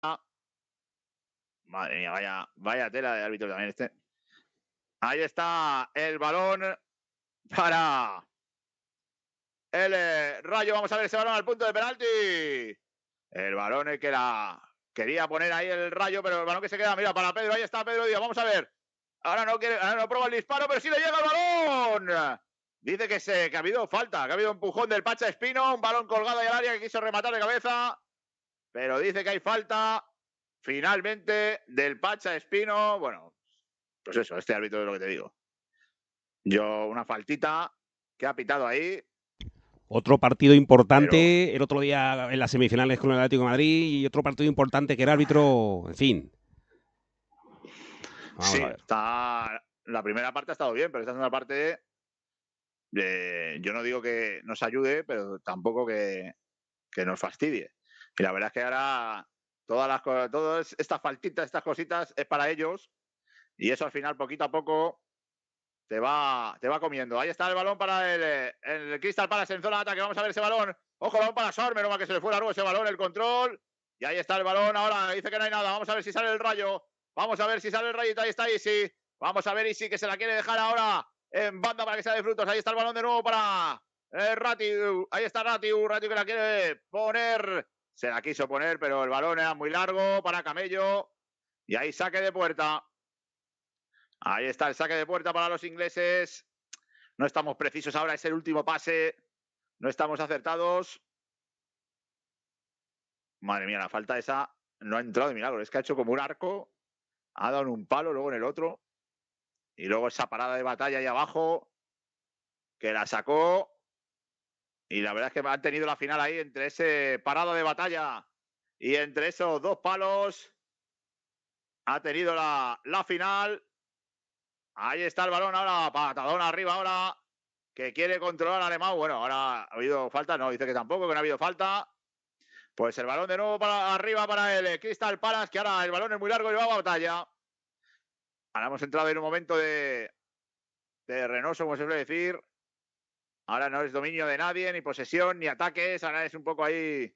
Madre mía, vaya tela de árbitro también este. Ahí está el balón para el Rayo. Vamos a ver ese balón al punto de penalti. El balón que quería poner ahí el Rayo, pero el balón que se queda, mira, para Pedro. Ahí está Pedro Díaz. Vamos a ver. Ahora no prueba el disparo, pero sí le llega el balón. Dice que ha habido falta, que ha habido empujón del Pacha Espino, un balón colgado ahí al área que quiso rematar de cabeza, pero dice que hay falta finalmente del Pacha Espino. Bueno, pues eso, este árbitro es lo que te digo. Yo, una faltita que ha pitado ahí. Otro partido importante, el otro día en las semifinales con el Atlético de Madrid, y otro partido importante que era árbitro, en fin. Vamos a ver. La primera parte ha estado bien, pero esta segunda parte, yo no digo que nos ayude, pero tampoco que nos fastidie. Y la verdad es que ahora todas estas faltitas, estas cositas, es para ellos, y eso al final, poquito a poco, te va comiendo. Ahí está el balón para el Crystal Palace en zona de ataque. Vamos a ver ese balón. Ojo, balón para Sor, menos mal que se le fue largo ese balón, el control. Y ahí está el balón. Ahora dice que no hay nada. Vamos a ver si sale el Rayo. Vamos a ver si sale el Rayito. Ahí está Isi. Vamos a ver Isi, que se la quiere dejar ahora en banda para que sea de frutos. Ahí está el balón de nuevo para Ratiu. Ahí está Ratiu que la quiere poner. Se la quiso poner, pero el balón era muy largo para Camello. Y ahí saque de puerta. Ahí está el saque de puerta para los ingleses. No estamos precisos ahora, es el último pase. No estamos acertados. Madre mía, la falta esa no ha entrado de milagro. Es que ha hecho como un arco. Ha dado en un palo, luego en el otro. Y luego esa parada de batalla ahí abajo, que la sacó. Y la verdad es que han tenido la final ahí entre ese parado de batalla y entre esos dos palos. Ha tenido la final. Ahí está el balón ahora, patadón arriba ahora, que quiere controlar al alemán. Bueno, ahora ha habido falta, no, dice que tampoco, que no ha habido falta. Pues el balón de nuevo para arriba para el Crystal Palace, que ahora el balón es muy largo y va a batalla. Ahora hemos entrado en un momento de renoso, como se suele decir. Ahora no es dominio de nadie, ni posesión, ni ataques. Ahora es un poco ahí,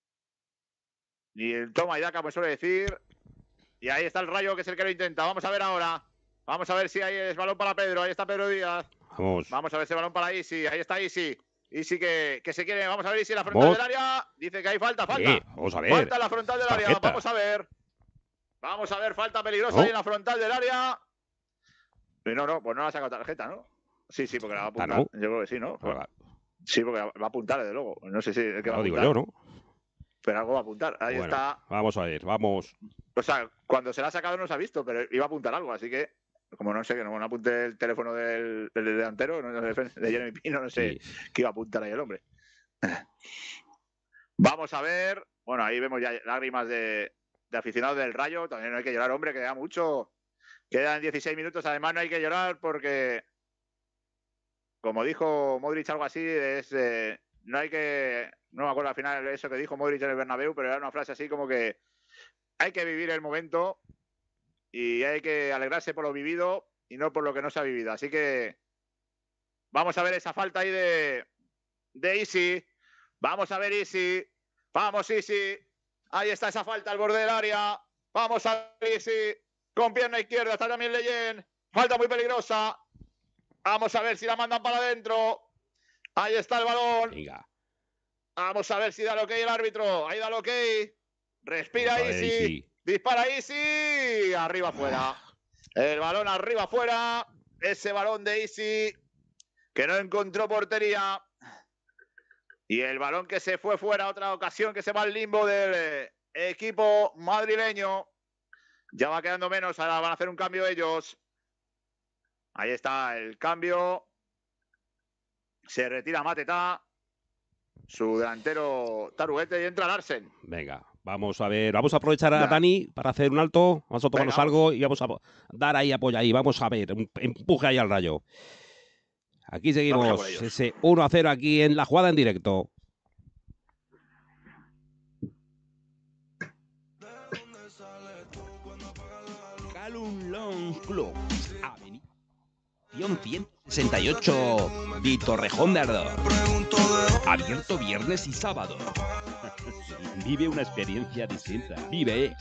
ni el toma y daca, como se suele decir. Y ahí está el Rayo, que es el que lo intenta. Vamos a ver ahora. Vamos a ver si hay el balón para Pedro. Ahí está Pedro Díaz. Vamos a ver ese balón para Isi. Ahí está Isi. Isi que se quiere. Vamos a ver Isi en la frontal del área. Dice que hay falta. Vamos a ver. Falta en la frontal del área. Vamos a ver. Vamos a ver, falta peligrosa ahí en la frontal del área. No, pues no la ha sacado tarjeta, ¿no? Sí, porque la va a apuntar. ¿No? Yo creo que sí, ¿no? Sí, porque va a apuntar, desde luego. No sé si el que va a apuntar. Digo yo, ¿no? Pero algo va a apuntar. Ahí está. Vamos a ver, vamos. O sea, cuando se la ha sacado no se ha visto, pero iba a apuntar algo, así que, como no sé, que no apunte el teléfono del delantero, de Jeremy Pino, no sé qué iba a apuntar ahí el hombre. Vamos a ver. Bueno, ahí vemos ya lágrimas de aficionados del Rayo. También no hay que llorar, hombre, queda mucho. Quedan 16 minutos. Además, no hay que llorar porque, como dijo Modric, algo así, no hay que. No me acuerdo al final eso que dijo Modric en el Bernabéu, pero era una frase así como que hay que vivir el momento y hay que alegrarse por lo vivido y no por lo que no se ha vivido. Así que vamos a ver esa falta ahí de Isi. Vamos a ver Isi. Vamos Isi. Ahí está esa falta al borde del área. Vamos a ver Isi. Con pierna izquierda está también Leyen. Falta muy peligrosa. Vamos a ver si la mandan para adentro. Ahí está el balón. Venga. Vamos a ver si da lo que el árbitro. Ahí da lo que. Respira Isi. Dispara Isi. Arriba fuera. El balón arriba fuera. Ese balón de Isi que no encontró portería. Y el balón que se fue fuera. Otra ocasión que se va al limbo del equipo madrileño. Ya va quedando menos. Ahora van a hacer un cambio ellos. Ahí está el cambio. Se retira Mateta. Su delantero Taruguete y entra Larsen. Venga, vamos a ver. Vamos a aprovechar a Dani para hacer un alto. Vamos a tomarnos algo y vamos a dar ahí apoyo ahí. Vamos a ver. Empuje ahí al Rayo. Aquí seguimos. Ese 1-0 aquí en la jugada en directo. Calum Long Club. Avenida 168 Torrejón de Ardor. Abierto viernes y sábado. Vive una experiencia distinta. Vive